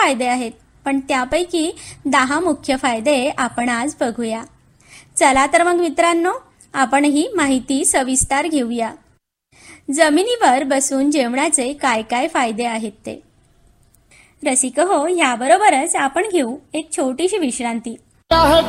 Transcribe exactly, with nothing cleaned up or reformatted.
फायदे आहेत, पण त्यापैकी दहा मुख्य फायदे आपण आज बघूया। चला तर मग मित्रांनो, आपण ही माहिती सविस्तर घेऊया। जमिनीवर बसून जेवणाचे काय काय फायदे आहेत ते। रसिक हो, याबरोबरच आपण घेऊ एक छोटीशी विश्रांती।